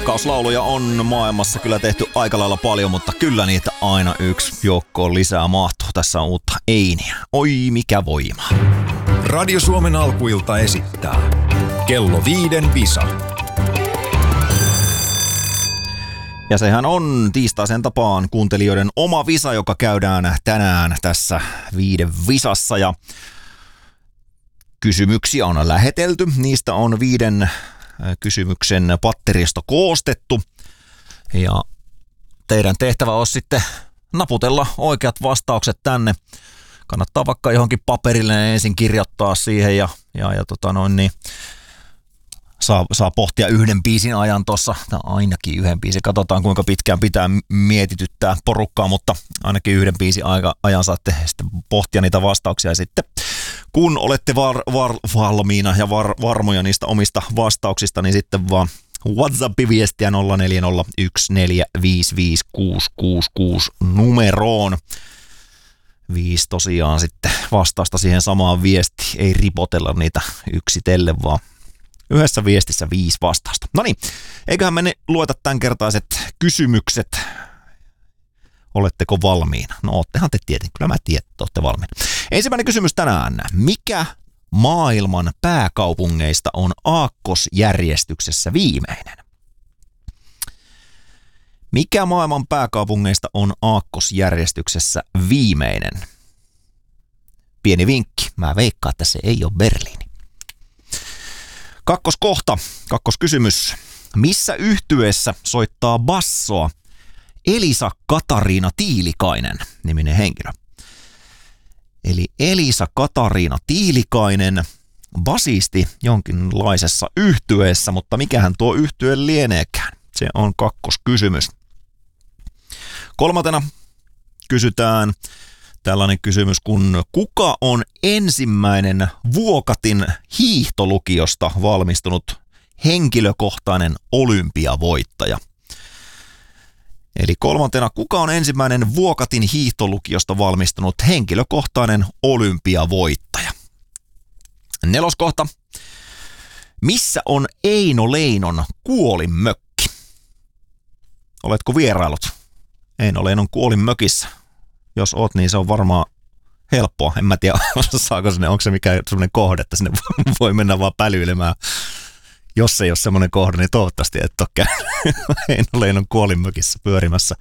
rakkauslauluja on maailmassa kyllä tehty aika lailla paljon, mutta kyllä niitä aina yksi joukkoon lisää mahtuu. Tässä on uutta Einiä. Oi mikä voima. Radio Suomen alkuilta esittää Kello 5 visa. Ja sehän on tiistaisen tapaan kuuntelijoiden oma visa, joka käydään tänään tässä 5 visassa. Ja kysymyksiä on lähetelty. Niistä on 5 kysymyksen patteristo koostettu. Ja teidän tehtävä on sitten naputella oikeat vastaukset tänne. Kannattaa vaikka johonkin paperille ensin kirjoittaa siihen ja saa pohtia yhden biisin ajan tuossa, ainakin yhden biisin. Katsotaan kuinka pitkään pitää mietityttää porukkaa, mutta ainakin yhden biisin ajan saatte sitten pohtia niitä vastauksia. Ja sitten kun olette valmiina ja varmoja niistä omista vastauksista, niin sitten vaan WhatsApp-viestiä 0401455666 numeroon. 5 tosiaan sitten vastausta siihen samaan viestiin. Ei ripotella niitä yksitellen, vaan yhdessä viestissä 5 vastausta. No niin, eiköhän me lueta tämänkertaiset kysymykset. Oletteko valmiina? No oottehan te tietenkin, kyllä mä tiedän, että olette valmiina. Ensimmäinen kysymys tänään. Mikä maailman pääkaupungeista on aakkosjärjestyksessä viimeinen? Mikä maailman pääkaupungeista on aakkosjärjestyksessä viimeinen? Pieni vinkki, mä veikkaan, että se ei ole Berliini. Kakkoskysymys. Missä yhtyeessä soittaa bassoa Elisa Katariina Tiilikainen niminen henkilö? Eli Elisa Katariina Tiilikainen, basisti jonkinlaisessa yhtyeessä, mutta mikähän tuo yhtye lieneekään? Se on kakkoskysymys. 3. kysytään tällainen kysymys kun kuka on ensimmäinen Vuokatin hiihtolukiosta valmistunut henkilökohtainen olympiavoittaja? Eli 3. kuka on ensimmäinen Vuokatin hiihtolukiosta valmistunut henkilökohtainen olympiavoittaja? 4. missä on Eino Leinon kuolinmökki? Oletko vierailut Eino Leinon kuolinmökissä? Jos oot, niin se on varmaan helppoa. En mä tiedä, saako sinne, onko se mikään semmoinen kohde, että sinne voi mennä vaan pälyilemään. Jos ei ole semmoinen kohde, niin toivottavasti et ole käynyt Eino Leinon kuolinmökissä pyörimässä.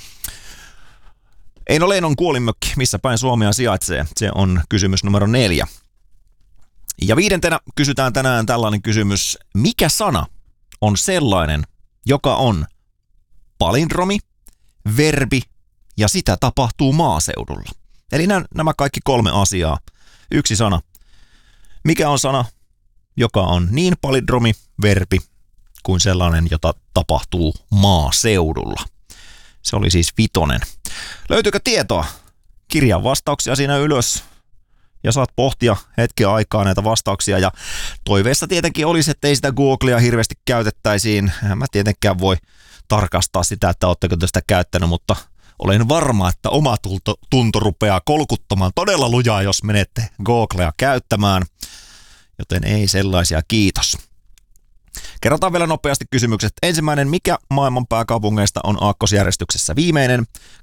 Eino Leinon kuolinmökki, missä päin Suomea sijaitsee? Se on kysymys numero 4. Ja 5. kysytään tänään tällainen kysymys. Mikä sana on sellainen, joka on palindromi, verbi ja sitä tapahtuu maaseudulla? Eli nämä kaikki 3 asiaa. Yksi sana. Mikä on sana, joka on niin palindromi, verbi kuin sellainen, jota tapahtuu maaseudulla? Se oli siis 5. Löytyykö tietoa? Kirjaa vastauksia siinä ylös. Ja saat pohtia hetken aikaa näitä vastauksia. Ja toiveessa tietenkin olisi, että ei sitä Googlea hirveästi käytettäisiin. Mä tietenkään voi tarkastaa sitä, että ootteko te sitä käyttänyt, mutta olen varma, että oma tunto rupeaa kolkuttamaan todella lujaa, jos menette Googlea käyttämään. Joten ei sellaisia, kiitos. Kerrotaan vielä nopeasti kysymykset. Ensimmäinen, mikä maailman pääkaupungeista on aakkosjärjestyksessä viimeinen?